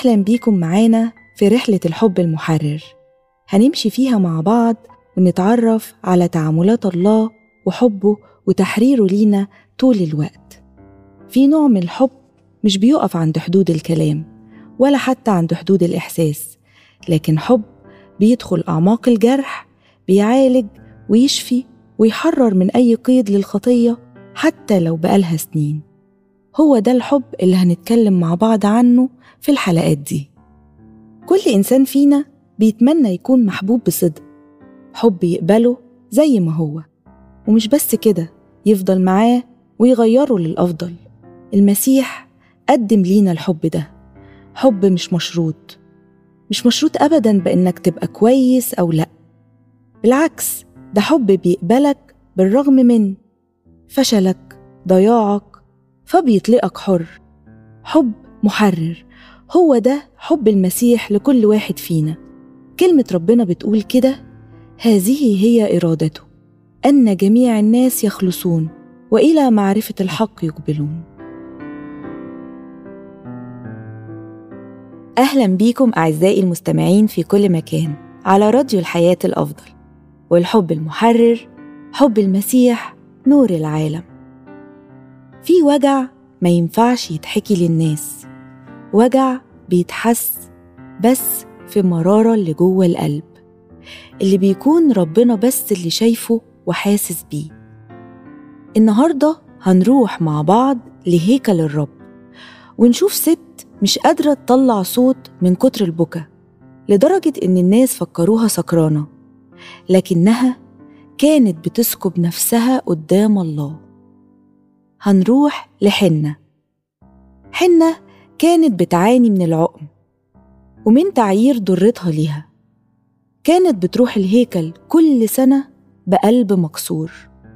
أهلا بيكم معانا في رحلة الحب المحرر. هنمشي فيها مع بعض ونتعرف على تعاملات الله وحبه وتحريره لينا طول الوقت. في نوع من الحب مش بيقف عند حدود الكلام ولا حتى عند حدود الإحساس، لكن حب بيدخل أعماق الجرح، بيعالج ويشفي ويحرر من أي قيد للخطية حتى لو بقالها سنين. هو ده الحب اللي هنتكلم مع بعض عنه في الحلقات دي. كل إنسان فينا بيتمنى يكون محبوب بصدق، حب يقبله زي ما هو، ومش بس كده، يفضل معاه ويغيره للأفضل. المسيح قدم لينا الحب ده، حب مش مشروط أبداً بإنك تبقى كويس أو لأ. بالعكس، ده حب بيقبلك بالرغم من فشلك، ضياعك، فبيطلقك حر. حب محرر، هو ده حب المسيح لكل واحد فينا. كلمة ربنا بتقول كده: هذه هي إرادته، أن جميع الناس يخلصون وإلى معرفة الحق يقبلون. أهلا بيكم أعزائي المستمعين في كل مكان على راديو الحياة الأفضل. والحب المحرر، حب المسيح، نور العالم. في وجع ما ينفعش يتحكي للناس، وجع بيتحس بس في مرارة اللي جوه القلب، اللي بيكون ربنا بس اللي شايفه وحاسس بيه. النهاردة هنروح مع بعض لهيكل الرب ونشوف ست مش قادرة تطلع صوت من كتر البكا، لدرجة إن الناس فكروها سكرانة، لكنها كانت بتسكب نفسها قدام الله. هنروح لحنة. حنة كانت بتعاني من العقم ومن تعيير ضرتها ليها. كانت بتروح الهيكل كل سنة بقلب مكسور،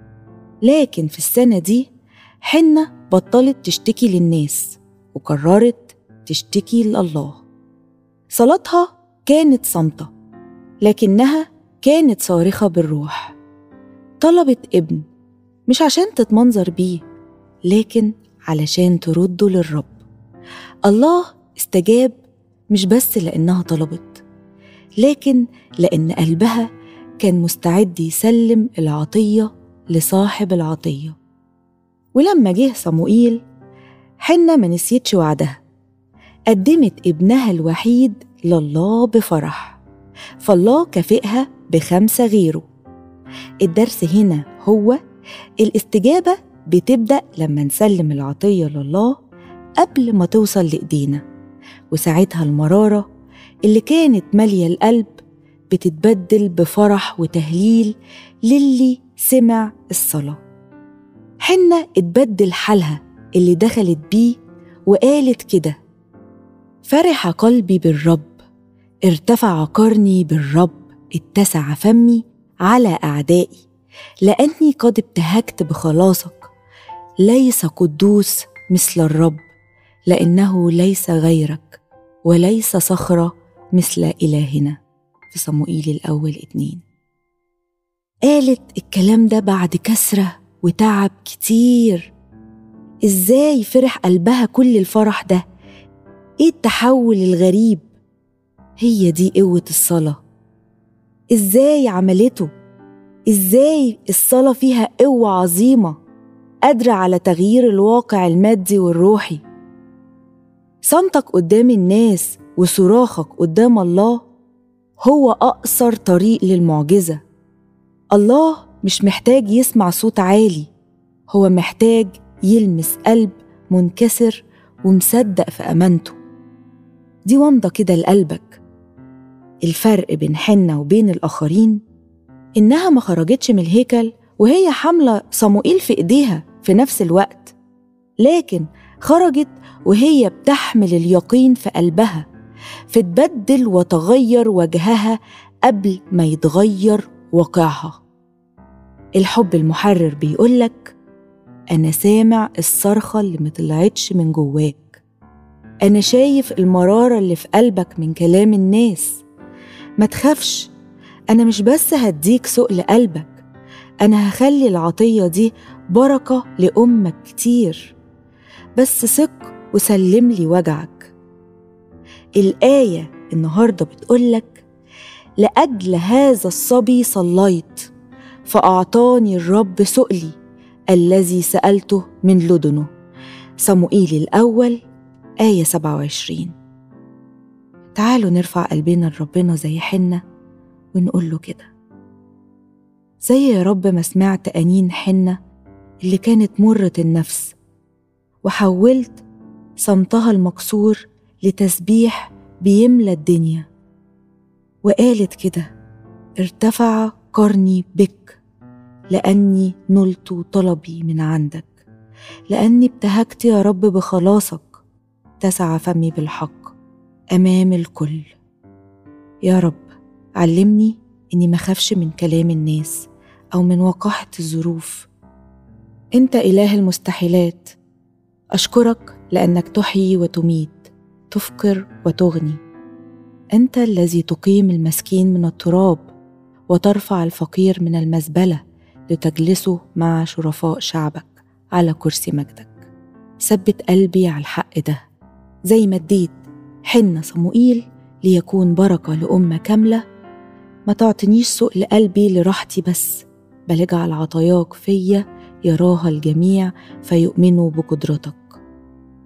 لكن في السنة دي حنة بطلت تشتكي للناس وقررت تشتكي لله. صلاتها كانت صامتة، لكنها كانت صارخة بالروح. طلبت ابن، مش عشان تتمنظر بيه، لكن علشان ترده للرب. الله استجاب، مش بس لأنها طلبت، لكن لأن قلبها كان مستعد يسلم العطية لصاحب العطية. ولما جه صموئيل، حنة ما نسيتش وعدها، قدمت ابنها الوحيد لله بفرح، فالله كافئها ب5 غيره. الدرس هنا هو الاستجابة بتبدأ لما نسلم العطية لله قبل ما توصل لإيدينا، وساعتها المرارة اللي كانت مالية القلب بتتبدل بفرح وتهليل للي سمع الصلاة. حنة اتبدل حالها اللي دخلت بيه وقالت كده: فرح قلبي بالرب، ارتفع قرني بالرب، اتسع فمي على أعدائي، لأني قد ابتهجت بخلاصك. ليس قدوس مثل الرب، لأنه ليس غيرك، وليس صخرة مثل إلهنا. في صموئيل الأول 2. قالت الكلام ده بعد كسرة وتعب كتير. إزاي فرح قلبها كل الفرح ده؟ إيه التحول الغريب؟ هي دي قوة الصلاة. إزاي عملته؟ إزاي الصلاة فيها قوة عظيمة قادرة على تغيير الواقع المادي والروحي؟ صمتك قدام الناس وصراخك قدام الله هو أقصر طريق للمعجزة. الله مش محتاج يسمع صوت عالي، هو محتاج يلمس قلب منكسر ومصدق في أمانته. دي ومضة كده لقلبك. الفرق بين حنة وبين الآخرين إنها ما خرجتش من الهيكل وهي حاملة صموئيل في إيديها في نفس الوقت، لكن خرجت وهي بتحمل اليقين في قلبها، فتبدل وتغير وجهها قبل ما يتغير واقعها. الحب المحرر بيقولك: أنا سامع الصرخة اللي مطلعتش من جواك، أنا شايف المرارة اللي في قلبك من كلام الناس. ما تخافش، أنا مش بس هديك سؤل قلبك، أنا هخلي العطية دي بركة لأمك كتير. بس ثق وسلم لي وجعك. الآية النهاردة بتقولك: لأجل هذا الصبي صليت فأعطاني الرب سؤلي الذي سألته من لدنه. صموئيل الأول آية 27. تعالوا نرفع قلبنا لربنا زي حنة ونقول له كده: زي يا رب ما سمعت أنين حنة اللي كانت مرة النفس، وحولت صمتها المكسور لتسبيح بيملى الدنيا، وقالت كده: ارتفع قرني بك لأني نلت طلبي من عندك، لأني ابتهجت يا رب بخلاصك، اتسع فمي بالحق أمام الكل. يا رب علمني إني ما خافش من كلام الناس أو من وقاحة الظروف. أنت إله المستحيلات، أشكرك لأنك تحيي وتميت، تفقر وتغني. أنت الذي تقيم المسكين من التراب وترفع الفقير من المزبلة لتجلسه مع شرفاء شعبك على كرسي مجدك. ثبت قلبي على الحق ده زي ما اديت حنة صموئيل ليكون بركة لأمة كاملة. ما تعطنيش سؤل قلبي لراحتي بس، بل اجعل عطاياك فيا يراها الجميع فيؤمنوا بقدرتك.